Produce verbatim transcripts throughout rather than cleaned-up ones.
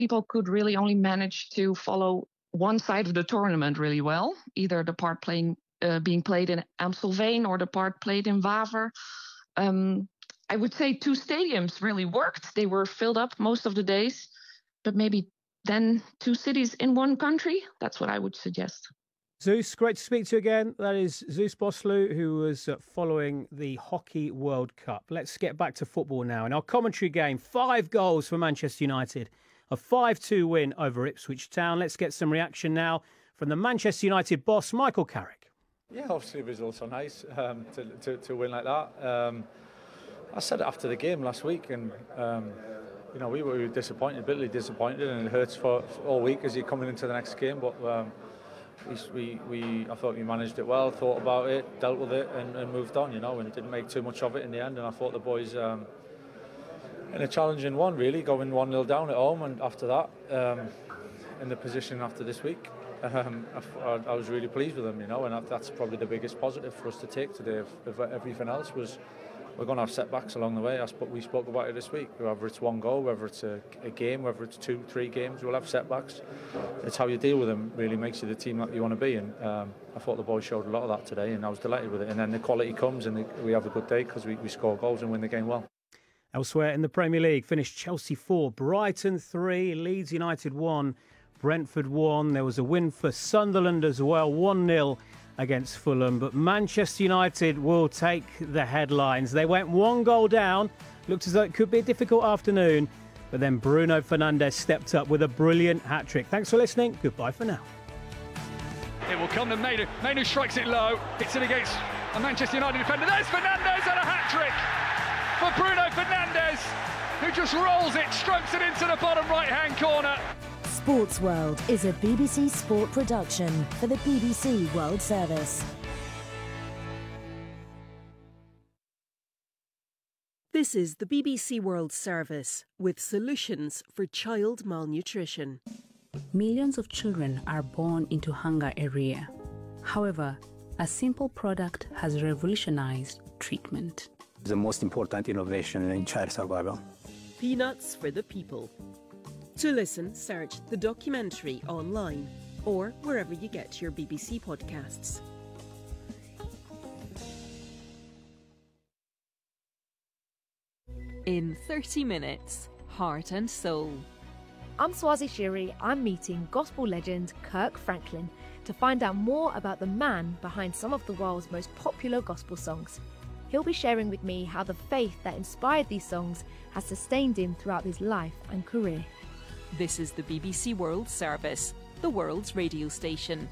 people could really only manage to follow one side of the tournament really well, either the part playing uh, being played in Amstelveen or the part played in Waver. Um, I would say two stadiums really worked. They were filled up most of the days, but maybe then two cities in one country. That's what I would suggest. Zeus, great to speak to you again. That is Zeus Boslu, who was uh, following the Hockey World Cup. Let's get back to football now. In our commentary game, five goals for Manchester United, a five two win over Ipswich Town. Let's get some reaction now from the Manchester United boss, Michael Carrick. Yeah, obviously the results are nice um, to, to, to win like that. Um, I said it after the game last week, and um, you know we were disappointed, bitterly disappointed, and it hurts for, for all week as you're coming into the next game. But um, we, we, I thought we managed it well, thought about it, dealt with it, and, and moved on. You know, and didn't make too much of it in the end. And I thought the boys, um, in a challenging one, really, going one nil down at home, and after that, um, in the position after this week. Um, I, I was really pleased with them, you know, and that, that's probably the biggest positive for us to take today. If, if everything else was, we're going to have setbacks along the way. I spoke, we spoke about it this week. Whether it's one goal, whether it's a, a game, whether it's two, three games, we'll have setbacks. It's how you deal with them really makes you the team that you want to be. And um, I thought the boys showed a lot of that today, and I was delighted with it. And then the quality comes, and the, we have a good day because we, we score goals and win the game well. Elsewhere in the Premier League, finished Chelsea four, Brighton three, Leeds United one. Brentford won. There was a win for Sunderland as well, one nil against Fulham. But Manchester United will take the headlines. They went one goal down. Looked as though it could be a difficult afternoon. But then Bruno Fernandes stepped up with a brilliant hat-trick. Thanks for listening. Goodbye for now. It will come to Mainu. Mainu strikes it low. Hits it against a Manchester United defender. There's Fernandes and a hat-trick for Bruno Fernandes, who just rolls it, strokes it into the bottom right-hand corner. Sports World is a B B C Sport production for the B B C World Service. This is the B B C World Service with solutions for child malnutrition. Millions of children are born into hunger area. However, a simple product has revolutionized treatment. The most important innovation in child survival. Peanuts for the people. To listen, search the documentary online or wherever you get your B B C podcasts. In thirty minutes, Heart and Soul. I'm Swazi Shiri. I'm meeting gospel legend Kirk Franklin to find out more about the man behind some of the world's most popular gospel songs. He'll be sharing with me how the faith that inspired these songs has sustained him throughout his life and career. This is the B B C World Service, the world's radio station.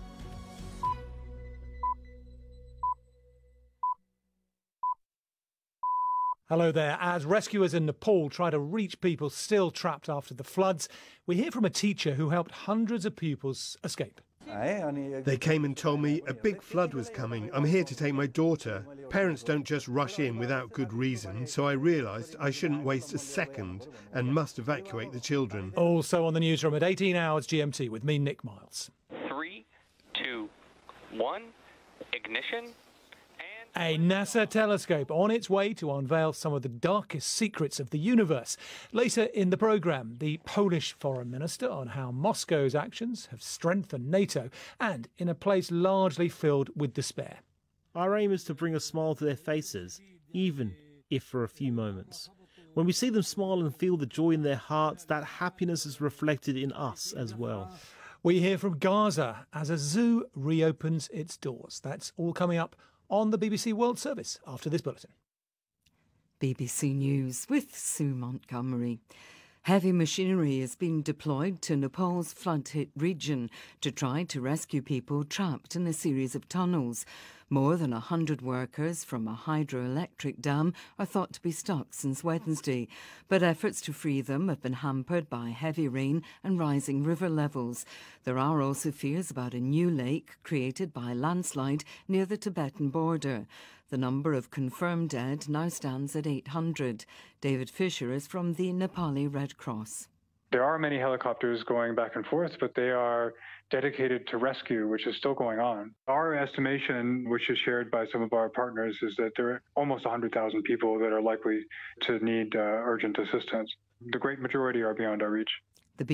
Hello there. As rescuers in Nepal try to reach people still trapped after the floods, we hear from a teacher who helped hundreds of pupils escape. They came and told me a big flood was coming. I'm here to take my daughter. Parents don't just rush in without good reason, so I realised I shouldn't waste a second and must evacuate the children. Also on the newsroom at eighteen hours G M T with me, Nick Miles. Three, two, one, ignition. A NASA telescope on its way to unveil some of the darkest secrets of the universe. Later in the programme, the Polish foreign minister on how Moscow's actions have strengthened NATO and in a place largely filled with despair. Our aim is to bring a smile to their faces, even if for a few moments. When we see them smile and feel the joy in their hearts, that happiness is reflected in us as well. We hear from Gaza as a zoo reopens its doors. That's all coming up on the B B C World Service after this bulletin. B B C News with Sue Montgomery. Heavy machinery is being deployed to Nepal's flood-hit region to try to rescue people trapped in a series of tunnels. More than one hundred workers from a hydroelectric dam are thought to be stuck since Wednesday, but efforts to free them have been hampered by heavy rain and rising river levels. There are also fears about a new lake created by a landslide near the Tibetan border. The number of confirmed dead now stands at eight hundred. David Fisher is from the Nepali Red Cross. There are many helicopters going back and forth, but they are dedicated to rescue, which is still going on. Our estimation, which is shared by some of our partners, is that there are almost one hundred thousand people that are likely to need uh, urgent assistance. The great majority are beyond our reach.